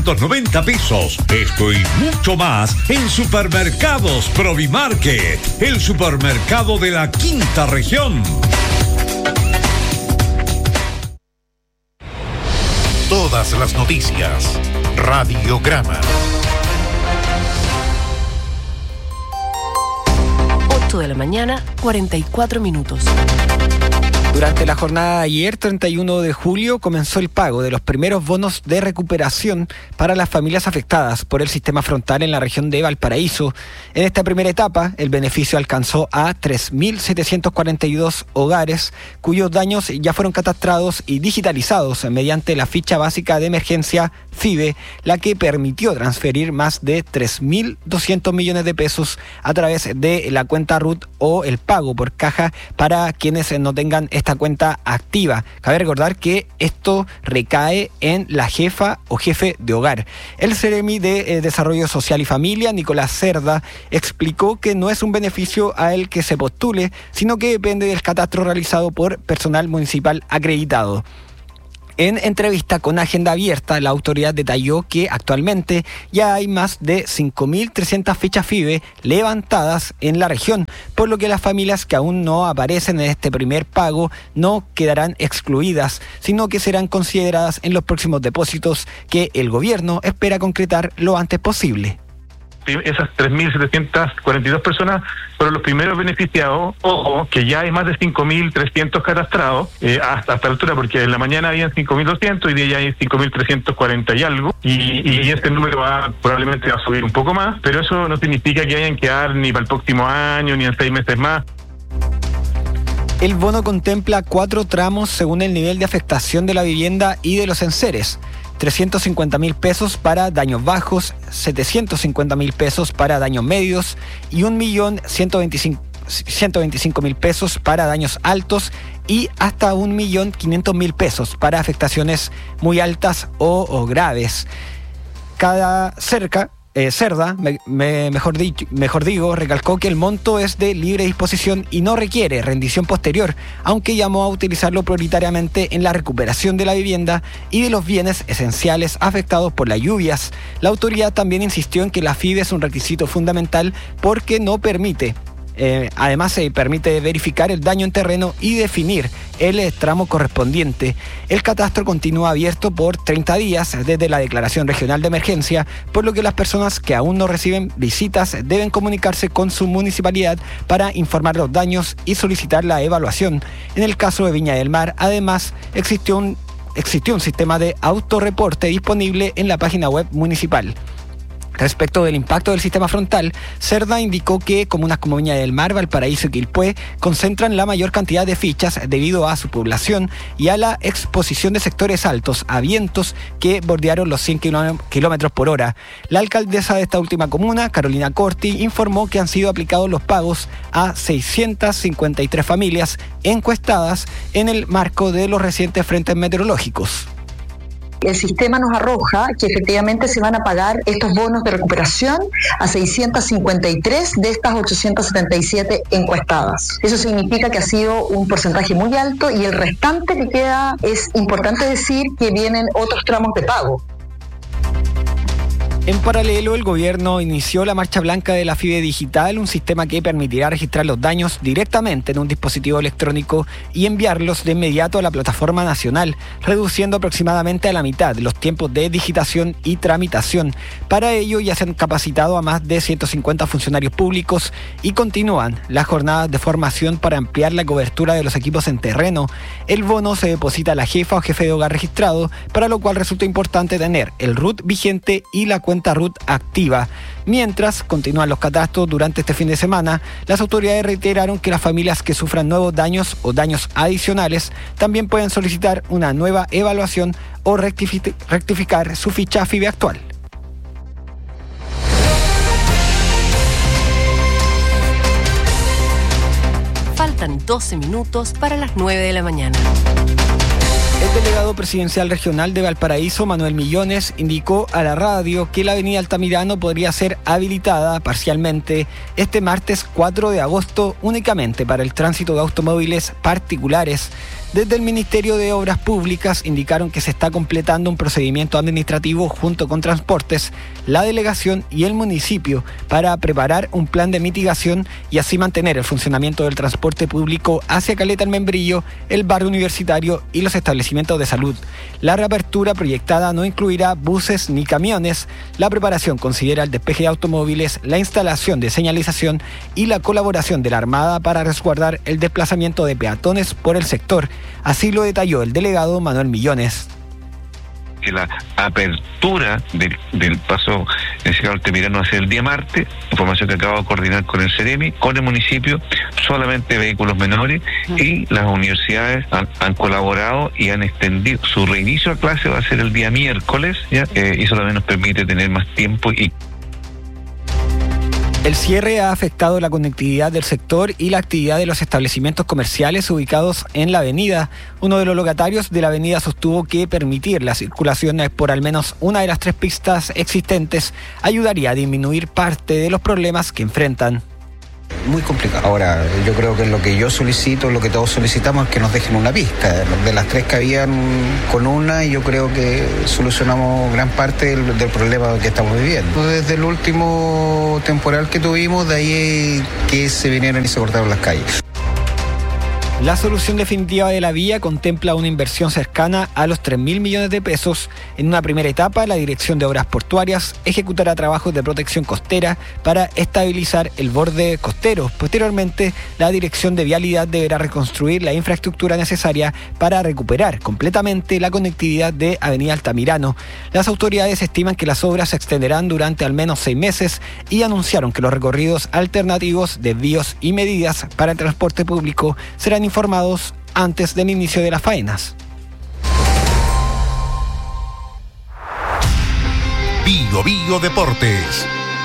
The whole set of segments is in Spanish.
90 pesos. Esto y mucho más en Supermercados Provimarket, el supermercado de la quinta región. Todas las noticias. Radiograma. 8 de la mañana, 44 minutos. Durante la jornada de ayer, 31 de julio, comenzó el pago de los primeros bonos de recuperación para las familias afectadas por el sistema frontal en la región de Valparaíso. En esta primera etapa, el beneficio alcanzó a 3.742 hogares, cuyos daños ya fueron catastrados y digitalizados mediante la ficha básica de emergencia FIBE, la que permitió transferir más de 3.200 millones de pesos a través de la cuenta RUT o el pago por caja para quienes no tengan esta cuenta activa. Cabe recordar que esto recae en la jefa o jefe de hogar. El Seremi de Desarrollo Social y Familia, Nicolás Cerda, explicó que no es un beneficio a el que se postule, sino que depende del catastro realizado por personal municipal acreditado. En entrevista con Agenda Abierta, la autoridad detalló que actualmente ya hay más de 5.300 fichas FIBE levantadas en la región, por lo que las familias que aún no aparecen en este primer pago no quedarán excluidas, sino que serán consideradas en los próximos depósitos que el gobierno espera concretar lo antes posible. Esas 3.742 personas fueron los primeros beneficiados. Ojo, que ya hay más de 5.300 catastrados hasta la altura, porque en la mañana habían 5.200 y de ya hay 5.340 y algo. Y este número probablemente va a subir un poco más, pero eso no significa que vayan a quedar ni para el próximo año ni en 6 meses más. El bono contempla 4 tramos según el nivel de afectación de la vivienda y de los enseres. 350.000 pesos para daños bajos, 750.000 pesos para daños medios y 1.125.000 pesos para daños altos y hasta 1.500.000 pesos para afectaciones muy altas o graves. Cada Cerda, recalcó que el monto es de libre disposición y no requiere rendición posterior, aunque llamó a utilizarlo prioritariamente en la recuperación de la vivienda y de los bienes esenciales afectados por las lluvias. La autoridad también insistió en que la FIBE es un requisito fundamental porque no permite. Además, se permite verificar el daño en terreno y definir el tramo correspondiente. El catastro continúa abierto por 30 días desde la declaración regional de emergencia, por lo que las personas que aún no reciben visitas deben comunicarse con su municipalidad para informar los daños y solicitar la evaluación. En el caso de Viña del Mar, además, existió un sistema de autorreporte disponible en la página web municipal. Respecto del impacto del sistema frontal, Cerda indicó que comunas como Viña del Mar, Valparaíso y Quilpué concentran la mayor cantidad de fichas debido a su población y a la exposición de sectores altos a vientos que bordearon los 100 kilómetros por hora. La alcaldesa de esta última comuna, Carolina Corti, informó que han sido aplicados los pagos a 653 familias encuestadas en el marco de los recientes frentes meteorológicos. El sistema nos arroja que efectivamente se van a pagar estos bonos de recuperación a 653 de estas 877 encuestadas. Eso significa que ha sido un porcentaje muy alto y el restante que queda, es importante decir que vienen otros tramos de pago. En paralelo, el gobierno inició la marcha blanca de la FIBE Digital, un sistema que permitirá registrar los daños directamente en un dispositivo electrónico y enviarlos de inmediato a la plataforma nacional, reduciendo aproximadamente a la mitad los tiempos de digitación y tramitación. Para ello ya se han capacitado a más de 150 funcionarios públicos y continúan las jornadas de formación para ampliar la cobertura de los equipos en terreno. El bono se deposita a la jefa o jefe de hogar registrado, para lo cual resulta importante tener el RUT vigente y la cuenta RUT activa. Mientras continúan los catastros durante este fin de semana, las autoridades reiteraron que las familias que sufran nuevos daños o daños adicionales también pueden solicitar una nueva evaluación o rectificar su ficha FIBE actual. Faltan 12 minutos para las 9 de la mañana. El delegado presidencial regional de Valparaíso, Manuel Millones, indicó a la radio que la avenida Altamirano podría ser habilitada parcialmente este martes 4 de agosto únicamente para el tránsito de automóviles particulares. Desde el Ministerio de Obras Públicas indicaron que se está completando un procedimiento administrativo junto con Transportes, la delegación y el municipio para preparar un plan de mitigación y así mantener el funcionamiento del transporte público hacia Caleta, el Membrillo, el barrio universitario y los establecimientos de salud. La reapertura proyectada no incluirá buses ni camiones. La preparación considera el despeje de automóviles, la instalación de señalización y la colaboración de la Armada para resguardar el desplazamiento de peatones por el sector. Así lo detalló el delegado Manuel Millones. Que la apertura del paso en Ciudad Altamirano hacia el día martes, información que acabo de coordinar con el CEREMI, con el municipio, solamente vehículos menores, y las universidades han colaborado y han extendido su reinicio a clase, va a ser el día miércoles, ¿ya? Y eso también nos permite tener más tiempo y... El cierre ha afectado la conectividad del sector y la actividad de los establecimientos comerciales ubicados en la avenida. Uno de los locatarios de la avenida sostuvo que permitir la circulación por al menos una de las 3 pistas existentes ayudaría a disminuir parte de los problemas que enfrentan. Muy complicado. Ahora, yo creo que lo que yo solicito, lo que todos solicitamos es que nos dejen una pista. De las 3 que habían con una, yo creo que solucionamos gran parte del problema que estamos viviendo. Desde el último temporal que tuvimos, de ahí que se vinieron y se cortaron las calles. La solución definitiva de la vía contempla una inversión cercana a los 3.000 millones de pesos. En una primera etapa, la Dirección de Obras Portuarias ejecutará trabajos de protección costera para estabilizar el borde costero. Posteriormente, la Dirección de Vialidad deberá reconstruir la infraestructura necesaria para recuperar completamente la conectividad de Avenida Altamirano. Las autoridades estiman que las obras se extenderán durante al menos 6 meses y anunciaron que los recorridos alternativos, desvíos y medidas para el transporte público serán informados antes del inicio de las faenas. Bio Bio Deportes.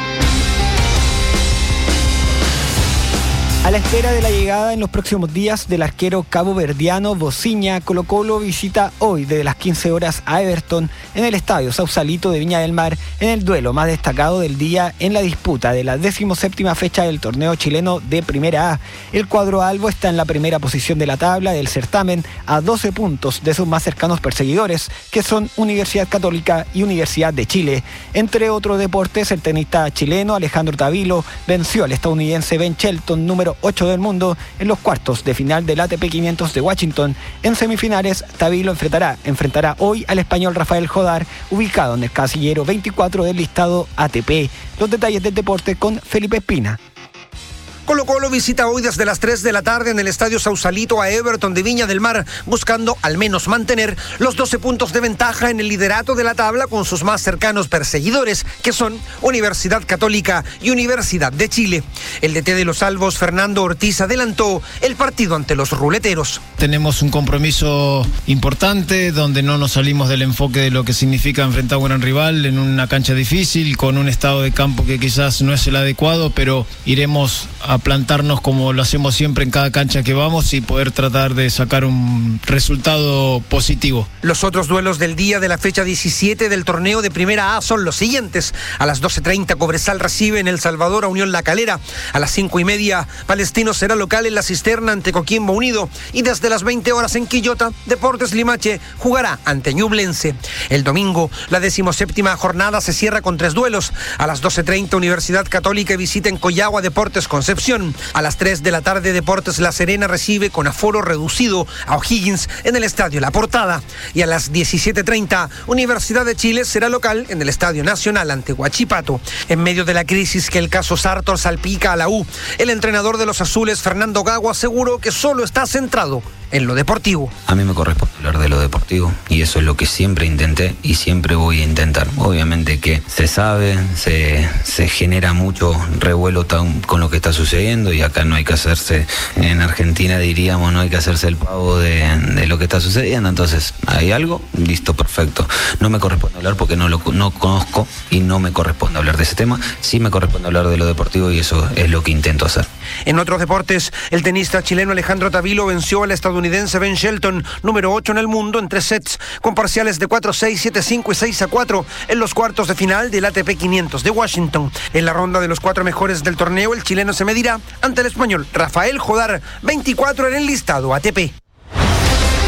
A la espera de la llegada en los próximos días del arquero caboverdiano Bociña, Colo-Colo visita hoy desde las 15 horas a Everton en el Estadio Sausalito de Viña del Mar en el duelo más destacado del día en la disputa de la 17ª fecha del torneo chileno de Primera A. El cuadro albo está en la primera posición de la tabla del certamen a 12 puntos de sus más cercanos perseguidores, que son Universidad Católica y Universidad de Chile. Entre otros deportes, el tenista chileno Alejandro Tavilo venció al estadounidense Ben Shelton, número 8 del mundo, en los cuartos de final del ATP 500 de Washington. En semifinales, Tavilo enfrentará hoy al español Rafael Jodar, ubicado en el casillero 24 del listado ATP. Los detalles del deporte con Felipe Espina. Colo-Colo visita hoy desde las 3 de la tarde en el Estadio Sausalito a Everton de Viña del Mar, buscando al menos mantener los 12 puntos de ventaja en el liderato de la tabla con sus más cercanos perseguidores, que son Universidad Católica y Universidad de Chile. El DT de los albos, Fernando Ortiz, adelantó el partido ante los ruleteros. Tenemos un compromiso importante donde no nos salimos del enfoque de lo que significa enfrentar a un gran rival en una cancha difícil, con un estado de campo que quizás no es el adecuado, pero iremos a plantarnos como lo hacemos siempre en cada cancha que vamos y poder tratar de sacar un resultado positivo. Los otros duelos del día de la fecha 17 del torneo de Primera A son los siguientes. A las 12:30 Cobresal recibe en El Salvador a Unión La Calera. A las 5:30 Palestino será local en La Cisterna ante Coquimbo Unido. Y desde las 20 horas en Quillota, Deportes Limache jugará ante Ñublense. El domingo, la 17ª jornada se cierra con 3 duelos. A las 12:30 Universidad Católica visita en Coyagua Deportes Concepción. A las 3 de la tarde Deportes La Serena recibe con aforo reducido a O'Higgins en el Estadio La Portada. Y a las 17:30 Universidad de Chile será local en el Estadio Nacional ante Huachipato. En medio de la crisis que el caso Sartor salpica a la U, el entrenador de los azules, Fernando Gago, aseguró que solo está centrado en lo deportivo. A mí me corresponde hablar de lo deportivo y eso es lo que siempre intenté y siempre voy a intentar. Obviamente que se sabe, se genera mucho revuelo con lo que está sucediendo y acá no hay que hacerse, en Argentina diríamos, no hay que hacerse el pavo de lo que está sucediendo. Entonces, ¿hay algo? Listo, perfecto. No me corresponde hablar porque no conozco y no me corresponde hablar de ese tema. Sí me corresponde hablar de lo deportivo y eso es lo que intento hacer. En otros deportes, el tenista chileno Alejandro Tavilo venció al estadounidense Ben Shelton, número 8 en el mundo, en 3 sets, con parciales de 4-6, 7-5 y 6-4 en los cuartos de final del ATP 500 de Washington. En la ronda de los 4 mejores del torneo, el chileno se medirá ante el español Rafael Jodar, 24 en el listado ATP.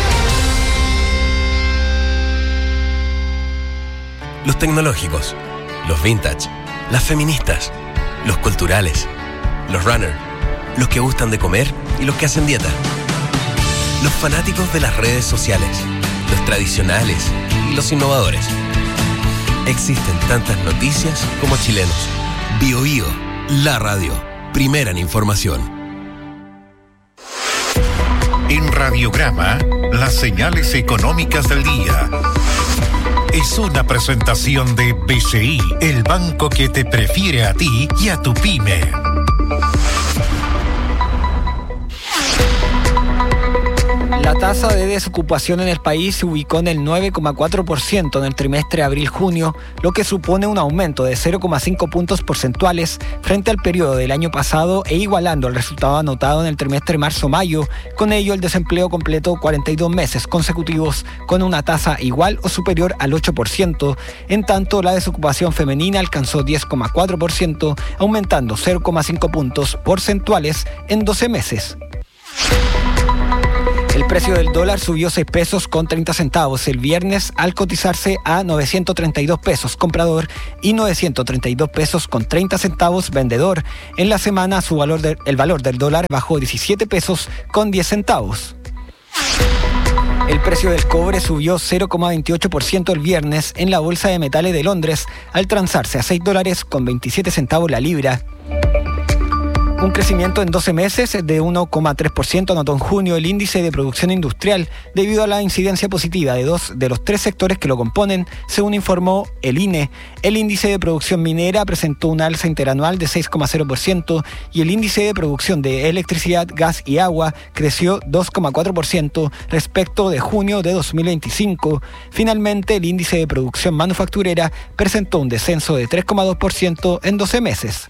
los tecnológicos, los vintage, las feministas, los culturales, los runners, los que gustan de comer y los que hacen dieta, los fanáticos de las redes sociales, los tradicionales y los innovadores. Existen tantas noticias como chilenos. BioBio, la radio, primera en información. En Radiograma, las señales económicas del día. Es una presentación de BCI, el banco que te prefiere a ti y a tu pyme. La tasa de desocupación en el país se ubicó en el 9,4% en el trimestre abril-junio, lo que supone un aumento de 0,5 puntos porcentuales frente al periodo del año pasado e igualando el resultado anotado en el trimestre marzo-mayo. Con ello, el desempleo completó 42 meses consecutivos con una tasa igual o superior al 8%. En tanto, la desocupación femenina alcanzó 10,4%, aumentando 0,5 puntos porcentuales en 12 meses. El precio del dólar subió 6 pesos con 30 centavos el viernes al cotizarse a 932 pesos comprador y 932 pesos con 30 centavos vendedor. En la semana el valor del dólar bajó 17 pesos con 10 centavos. El precio del cobre subió 0,28% el viernes en la Bolsa de Metales de Londres al transarse a $6 con 27 centavos la libra. Un crecimiento en 12 meses de 1,3% anotó en junio el índice de producción industrial debido a la incidencia positiva de 2 de los 3 sectores que lo componen, según informó el INE. El índice de producción minera presentó un alza interanual de 6,0% y el índice de producción de electricidad, gas y agua creció 2,4% respecto de junio de 2025. Finalmente, el índice de producción manufacturera presentó un descenso de 3,2% en 12 meses.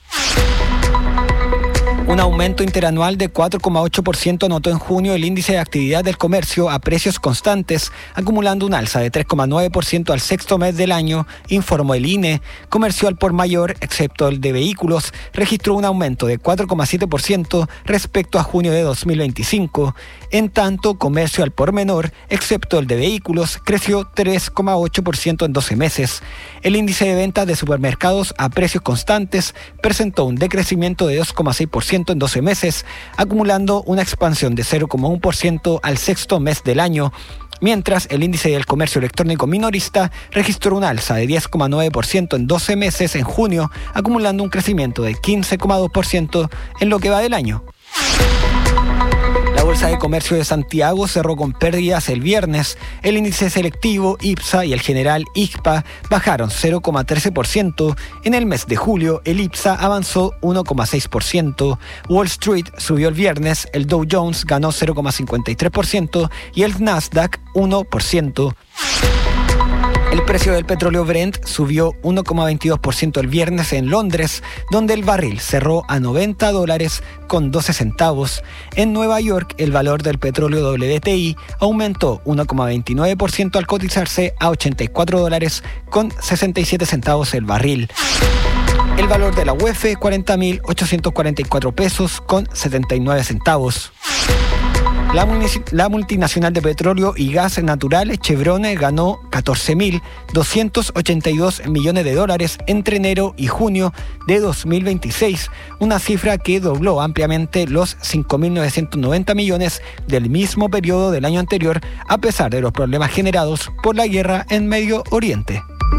Un aumento interanual de 4,8% anotó en junio el índice de actividad del comercio a precios constantes, acumulando un alza de 3,9% al sexto mes del año, informó el INE. Comercio al por mayor, excepto el de vehículos, registró un aumento de 4,7% respecto a junio de 2025. En tanto, comercio al por menor, excepto el de vehículos, creció 3,8% en 12 meses. El índice de ventas de supermercados a precios constantes presentó un decrecimiento de 2,6% en 12 meses, acumulando una expansión de 0,1% al sexto mes del año, mientras el índice del comercio electrónico minorista registró un alza de 10,9% en 12 meses en junio, acumulando un crecimiento de 15,2% en lo que va del año. La Bolsa de Comercio de Santiago cerró con pérdidas el viernes. El índice selectivo IPSA y el general ICPA bajaron 0,13%. En el mes de julio, el IPSA avanzó 1,6%. Wall Street subió el viernes, el Dow Jones ganó 0,53% y el Nasdaq 1%. El precio del petróleo Brent subió 1,22% el viernes en Londres, donde el barril cerró a $90 con 12 centavos. En Nueva York, el valor del petróleo WTI aumentó 1,29% al cotizarse a $84 con 67 centavos el barril. El valor de la UEF, 40.844 pesos con 79 centavos. La multinacional de petróleo y gas natural Chevron ganó $14.282 millones entre enero y junio de 2026, una cifra que dobló ampliamente los 5.990 millones del mismo periodo del año anterior, a pesar de los problemas generados por la guerra en Medio Oriente.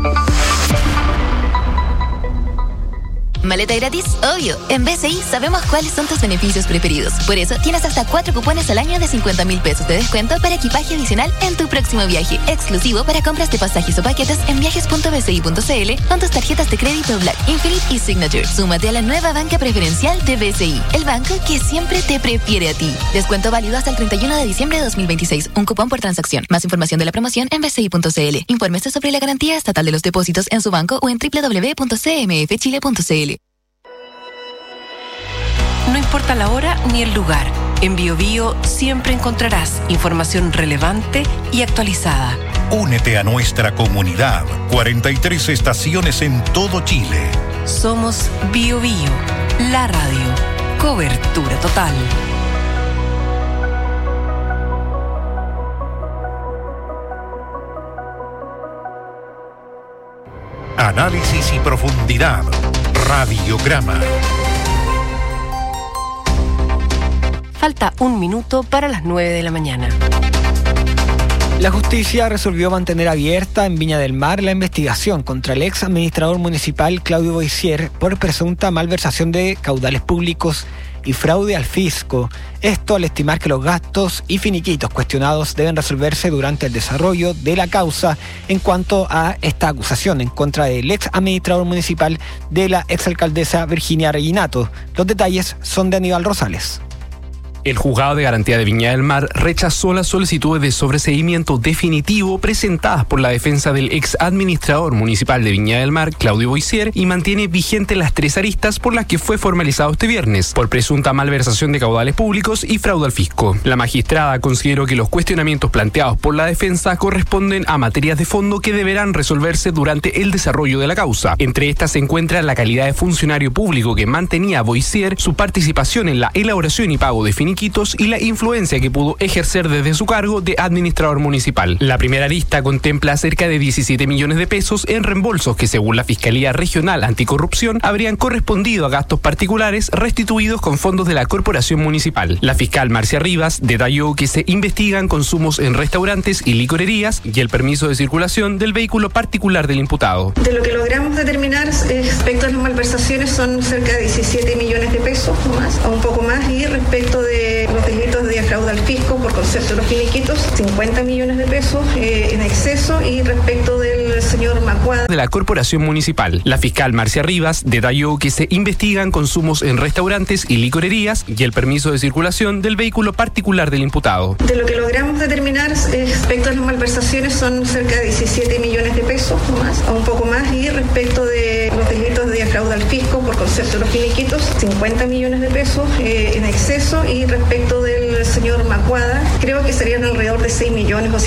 ¿Maleta gratis? Obvio. En BCI sabemos cuáles son tus beneficios preferidos. Por eso tienes hasta 4 cupones al año de 50.000 pesos de descuento para equipaje adicional en tu próximo viaje. Exclusivo para compras de pasajes o paquetes en viajes.bci.cl con tus tarjetas de crédito Black, Infinite y Signature. Súmate a la nueva banca preferencial de BCI, el banco que siempre te prefiere a ti. Descuento válido hasta el 31 de diciembre de 2026. Un cupón por transacción. Más información de la promoción en bci.cl. Infórmese sobre la garantía estatal de los depósitos en su banco o en www.cmfchile.cl. No importa la hora ni el lugar, en BioBio siempre encontrarás información relevante y actualizada. Únete a nuestra comunidad. 43 estaciones en todo Chile. Somos BioBio, la radio. Cobertura total. Análisis y profundidad. Radiograma. Falta un minuto para las 9 de la mañana. La justicia resolvió mantener abierta en Viña del Mar la investigación contra el ex administrador municipal Claudio Boissier por presunta malversación de caudales públicos y fraude al fisco. Esto al estimar que los gastos y finiquitos cuestionados deben resolverse durante el desarrollo de la causa en cuanto a esta acusación en contra del ex administrador municipal de la exalcaldesa Virginia Reginato. Los detalles son de Aníbal Rosales. El juzgado de garantía de Viña del Mar rechazó las solicitudes de sobreseimiento definitivo presentadas por la defensa del ex administrador municipal de Viña del Mar, Claudio Boissier, y mantiene vigentes las 3 aristas por las que fue formalizado este viernes, por presunta malversación de caudales públicos y fraude al fisco. La magistrada consideró que los cuestionamientos planteados por la defensa corresponden a materias de fondo que deberán resolverse durante el desarrollo de la causa. Entre estas se encuentra la calidad de funcionario público que mantenía Boissier, su participación en la elaboración y pago de finiquitos y la influencia que pudo ejercer desde su cargo de administrador municipal. La primera arista contempla cerca de 17 millones de pesos en reembolsos que, según la Fiscalía Regional Anticorrupción, habrían correspondido a gastos particulares restituidos con fondos de la Corporación Municipal. La fiscal Marcia Rivas detalló que se investigan consumos en restaurantes y licorerías y el permiso de circulación del vehículo particular del imputado. De lo que logramos determinar respecto a las malversaciones son cerca de 17 millones de pesos o un poco más, y respecto de los delitos de fraude al fisco por concepto de los finiquitos, 50 millones de pesos en exceso, y respecto del señor Macuada de la Corporación Municipal. La fiscal Marcia Rivas detalló que se investigan consumos en restaurantes y licorerías y el permiso de circulación del vehículo particular del imputado. De lo que logramos determinar respecto a las malversaciones son cerca de 17 millones de pesos o un poco más, y respecto de los delitos de fraude al fisco por concepto de los finiquitos, 50 millones de pesos en exceso, y respecto del señor Macuada creo que serían alrededor de 6 millones o